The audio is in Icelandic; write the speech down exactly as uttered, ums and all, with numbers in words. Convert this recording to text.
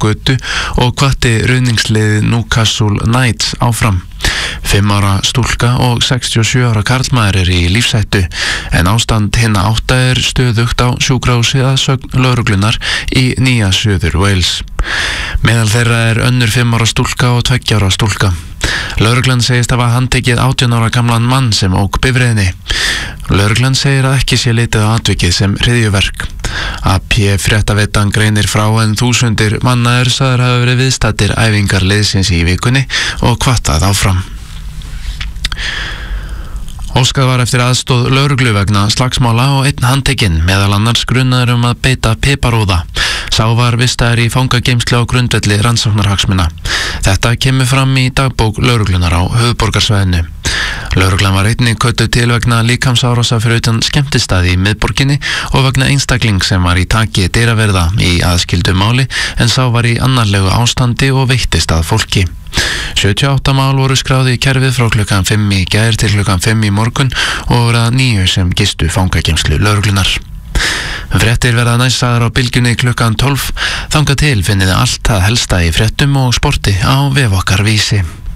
götu og hvatti ruðningsliðið Newcastle Knights áfram. Fimm ára stúlka og sextíu og sjö ára karlmaður er í lífshættu, en ástand hinna átta er stöðugt á sjúkrahúsi að sögn lögreglunar í Nýja Suður Wales. Meðal þeirra er önnur fimm ára stúlka og tveggja ára stúlka. Lögreglan segist hafa handtekið átján ára gamlan mann sem ók bifreiðinni. Lögreglan segir að ekki sé litið á atvikið sem hryðjuverk. A P fréttaveitan greinir frá en þúsundir manna er sagðir hafa verið viðstaddir æfingar liðsins í vikunni og kvattað áfram. Óskað var eftir aðstoð lögreglu vegna slagsmála og einn handtekinn, meðal annars grunaður um að beita piparúða. Sá var vistaður í fangageymslu á grundvelli rannsóknarhagsmuna. Þetta kemur fram í dagbók lögreglunar á höfuðborgarsvæðinu. Lögreglan var einnig kölluð til vegna líkamsárása fyrir utan skemmtistaði í miðborginni og vegna einstakling sem var í taki dyraverða í aðskildu máli, en sá var í annarlegu ástandi og veittist að fólki. sjötíu og átta mál voru skráð í kerfið frá klukkan fimm í gær til klukkan fimm í morgun og voru að níu sem gistu fangageymslu lögreglunar. Fréttir verða næst sagðar á bylgjunni klukkan tólf. Þangað til finnið þið allt það helsta í fréttum og sporti á vef okkar Vísi.